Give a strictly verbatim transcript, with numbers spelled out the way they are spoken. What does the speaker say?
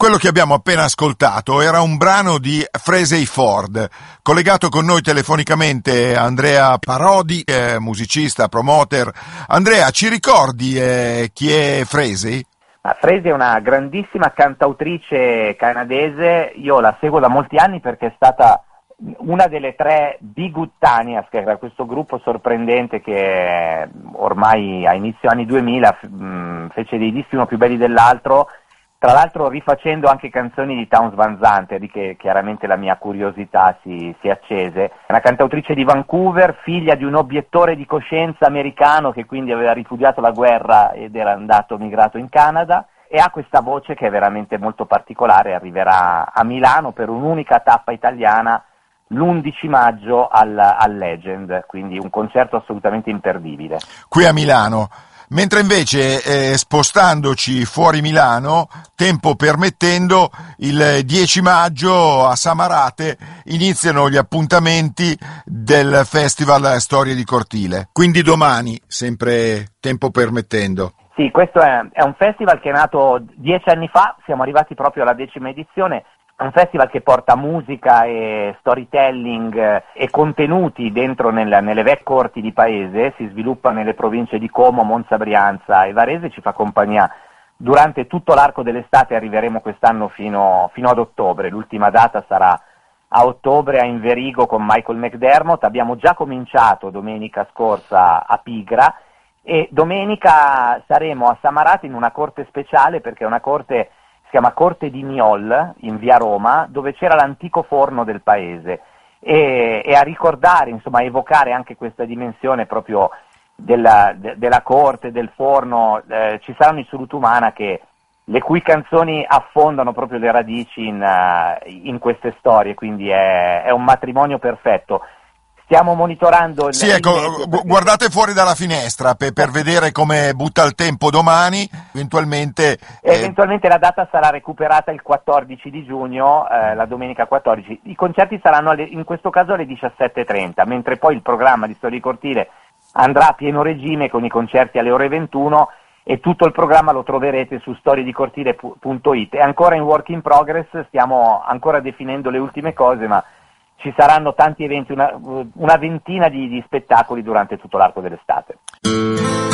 quello che abbiamo appena ascoltato era un brano di Frazey Ford. Collegato con noi telefonicamente Andrea Parodi, eh, musicista, promoter. Andrea, ci ricordi eh, chi è Frazey? Frazey è una grandissima cantautrice canadese, io la seguo da molti anni perché è stata una delle tre Be Good Tanias, che era questo gruppo sorprendente che ormai a inizio anni duemila mh, fece dei dischi uno più belli dell'altro, tra l'altro rifacendo anche canzoni di Townes Van Zandt, di che chiaramente la mia curiosità si, si accese. È una cantautrice di Vancouver, figlia di un obiettore di coscienza americano che quindi aveva ripudiato la guerra ed era andato migrato in Canada, e ha questa voce che è veramente molto particolare. Arriverà a Milano per un'unica tappa italiana l'undici maggio al, al Legend, quindi un concerto assolutamente imperdibile. Qui a Milano. Mentre invece eh, spostandoci fuori Milano, tempo permettendo, il dieci maggio a Samarate iniziano gli appuntamenti del Festival Storie di Cortile. Quindi domani, sempre tempo permettendo. Sì, questo è, è un festival che è nato dieci anni fa, siamo arrivati proprio alla decima edizione. È un festival che porta musica e storytelling eh, e contenuti dentro nel, nelle vecchie corti di paese, si sviluppa nelle province di Como, Monza, Brianza e Varese, ci fa compagnia durante tutto l'arco dell'estate. Arriveremo quest'anno fino, fino ad ottobre, l'ultima data sarà a ottobre a Inverigo con Michael McDermott. Abbiamo già cominciato domenica scorsa a Pigra e domenica saremo a Samarate in una corte speciale, perché è una corte, si chiama Corte di Miol, in via Roma, dove c'era l'antico forno del paese, e, e a ricordare, insomma, a evocare anche questa dimensione proprio della, de, della corte, del forno. Eh, ci saranno i Surutumana, che, le cui canzoni affondano proprio le radici in, uh, in queste storie, quindi è, è un matrimonio perfetto. Stiamo monitorando il... Sì, ecco, perché... guardate fuori dalla finestra per, per vedere come butta il tempo domani, eventualmente... Eh... Eventualmente la data sarà recuperata il quattordici di giugno, eh, la domenica quattordici. I concerti saranno alle, in questo caso alle diciassette e trenta, mentre poi il programma di Storie di Cortile andrà a pieno regime con i concerti alle ore ventuno, e tutto il programma lo troverete su storiedicortile punto it. È ancora in work in progress, stiamo ancora definendo le ultime cose, ma... ci saranno tanti eventi, una, una ventina di, di spettacoli durante tutto l'arco dell'estate.